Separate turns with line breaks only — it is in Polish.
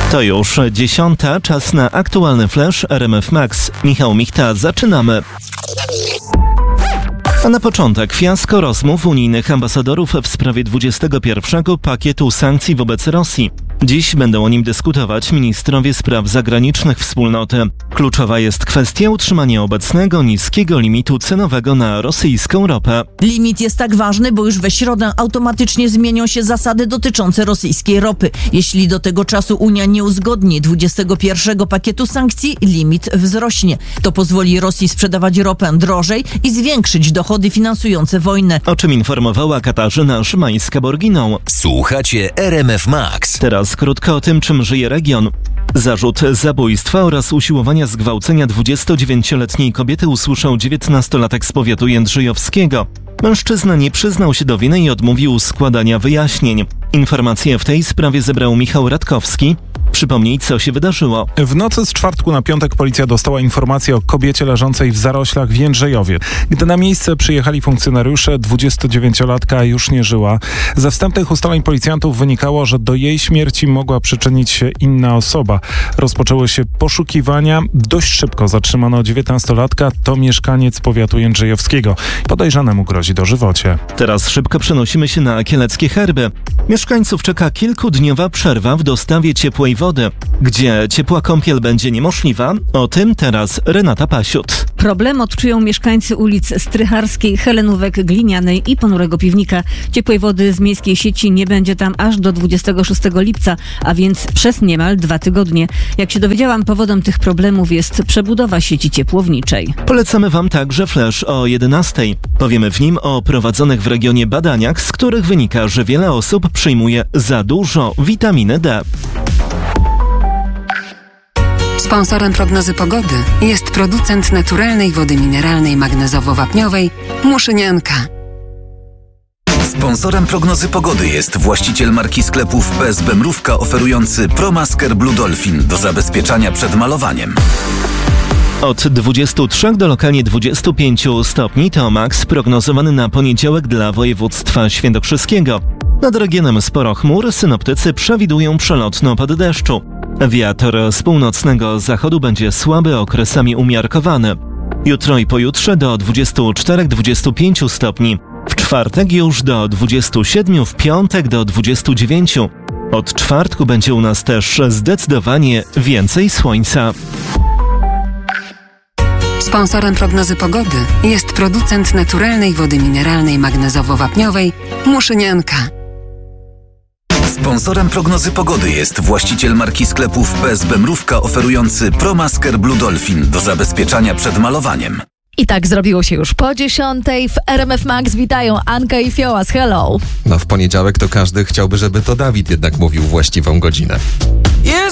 To już 10. Czas na aktualny flash RMF Max. Michał Michta, zaczynamy. A na początek fiasko rozmów unijnych ambasadorów w sprawie 21. pakietu sankcji wobec Rosji. Dziś będą o nim dyskutować ministrowie spraw zagranicznych wspólnoty. Kluczowa jest kwestia utrzymania obecnego niskiego limitu cenowego na rosyjską ropę.
Limit jest tak ważny, bo już we środę automatycznie zmienią się zasady dotyczące rosyjskiej ropy. Jeśli do tego czasu Unia nie uzgodni 21. pakietu sankcji, limit wzrośnie. To pozwoli Rosji sprzedawać ropę drożej i zwiększyć dochody finansujące wojnę.
O czym informowała Katarzyna Szymańska-Borginą.
Słuchacie RMF Max.
Teraz krótko o tym, czym żyje region. Zarzut zabójstwa oraz usiłowania zgwałcenia 29-letniej kobiety usłyszał 19-latek z powiatu jędrzyjowskiego. Mężczyzna nie przyznał się do winy i odmówił składania wyjaśnień. Informacje w tej sprawie zebrał Michał Radkowski. Przypomnij, co się wydarzyło.
W nocy z czwartku na piątek policja dostała informację o kobiecie leżącej w zaroślach w Jędrzejowie. Gdy na miejsce przyjechali funkcjonariusze, 29-latka już nie żyła. Ze wstępnych ustaleń policjantów wynikało, że do jej śmierci mogła przyczynić się inna osoba. Rozpoczęły się poszukiwania. Dość szybko zatrzymano 19-latka. To mieszkaniec powiatu jędrzejowskiego. Podejrzanemu grozi dożywocie.
Teraz szybko przenosimy się na Kieleckie Herby. Mieszkańców czeka kilkudniowa przerwa w dostawie ciepłej wody. Gdzie ciepła kąpiel będzie niemożliwa? O tym teraz Renata Pasiut.
Problem odczują mieszkańcy ulic Strycharskiej, Helenówek, Glinianej i Ponurego Piwnika. Ciepłej wody z miejskiej sieci nie będzie tam aż do 26 lipca, a więc przez niemal 2 tygodnie. Jak się dowiedziałam, powodem tych problemów jest przebudowa sieci ciepłowniczej.
Polecamy Wam także flash o 11. Powiemy w nim o prowadzonych w regionie badaniach, z których wynika, że wiele osób przyjmuje za dużo witaminy D.
Sponsorem prognozy pogody jest producent naturalnej wody mineralnej magnezowo-wapniowej Muszynianka.
Sponsorem prognozy pogody jest właściciel marki sklepów PSB Mrówka oferujący ProMasker Blue Dolphin do zabezpieczania przed malowaniem.
Od 23 do lokalnie 25 stopni to maks prognozowany na poniedziałek dla województwa świętokrzyskiego. Nad regionem sporo chmur, synoptycy przewidują przelotny opad deszczu. Wiatr z północnego zachodu będzie słaby, okresami umiarkowany. Jutro i pojutrze do 24-25 stopni. W czwartek już do 27, w piątek do 29. Od czwartku będzie u nas też zdecydowanie więcej słońca.
Sponsorem prognozy pogody jest producent naturalnej wody mineralnej magnezowo-wapniowej Muszynianka.
Sponsorem prognozy pogody jest właściciel marki sklepów PSB Mrówka oferujący ProMasker Blue Dolphin do zabezpieczania przed malowaniem.
I tak zrobiło się już po 10. W RMF Max witają Anka i Fiołas. Hello!
W poniedziałek to każdy chciałby, żeby to Dawid jednak mówił właściwą godzinę.